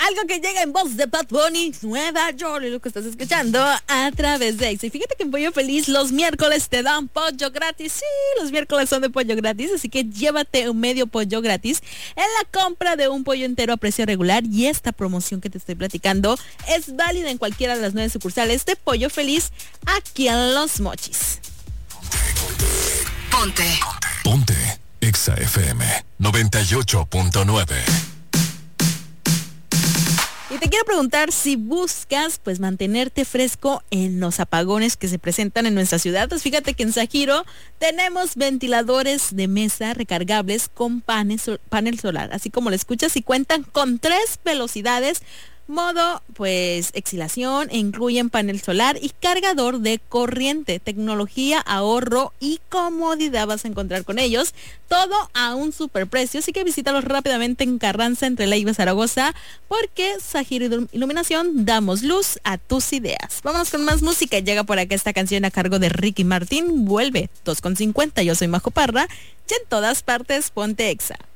Algo que llega en voz de Bad Bunny, Nueva York, es lo que estás escuchando a través de Exa. Y fíjate que en Pollo Feliz los miércoles te dan pollo gratis. Sí, los miércoles son de pollo gratis, así que llévate un medio pollo gratis en la compra de un pollo entero a precio regular. Y esta promoción que te estoy platicando es válida en cualquiera de las 9 sucursales de Pollo Feliz aquí en Los Mochis. Ponte Exa FM 98.9. Y te quiero preguntar si buscas pues mantenerte fresco en los apagones que se presentan en nuestra ciudad. Pues fíjate que en Sajiro tenemos ventiladores de mesa recargables con panel solar, así como lo escuchas, y cuentan con 3 velocidades, modo pues exhalación, e incluyen panel solar y cargador de corriente. Tecnología, ahorro y comodidad vas a encontrar con ellos, todo a un superprecio, así que visítalos rápidamente en Carranza, entre Leiva y Zaragoza, porque Sajiro Iluminación damos luz a tus ideas. Vámonos con más música. Llega por acá esta canción a cargo de Ricky Martín, Vuelve, 2:50. Yo soy Majo Parra y en todas partes ponte Exa.